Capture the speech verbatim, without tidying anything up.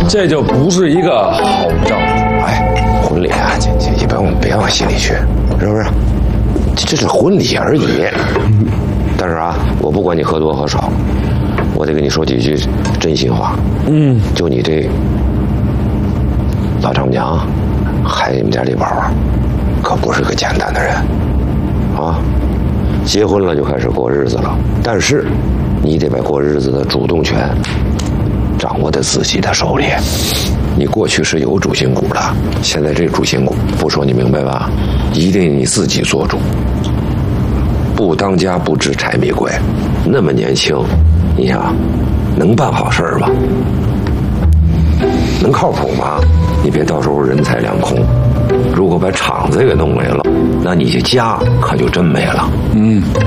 这就不是一个好丈夫。 哎，婚礼啊，这这也别往别往心里去，是不是？这这是婚礼而已。但是啊，我不管你喝多喝少，我得跟你说几句真心话。嗯，就你这老丈母娘，孩子们家这宝，可不是个简单的人啊。结婚了就开始过日子了，但是你得把过日子的主动权掌握在自己的手里。你过去是有主心骨的，现在这主心骨不说你明白吧？一定你自己做主。不当家不知柴米贵，那么年轻，你想能办好事吗？能靠谱吗？你别到时候人财两空。如果把厂子给弄没了，那你这家可就真没了。嗯。